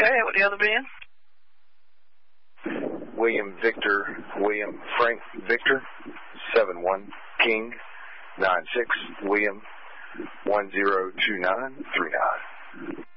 Okay, what the other being? William Victor, William Frank Victor, 71 King, 96 William 102939.